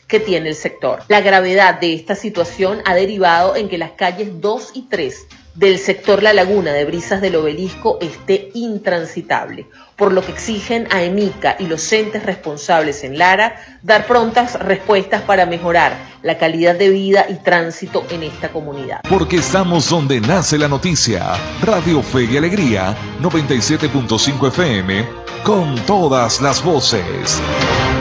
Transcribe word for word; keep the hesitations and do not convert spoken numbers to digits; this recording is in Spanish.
que tiene el sector. La gravedad de esta situación ha derivado en que las calles dos y tres del sector La Laguna de Brisas del Obelisco esté intransitable, por lo que exigen a EMICA y los entes responsables en Lara dar prontas respuestas para mejorar la calidad de vida y tránsito en esta comunidad. Porque estamos donde nace la noticia. Radio Fe y Alegría, noventa y siete punto cinco F M, con todas las voces.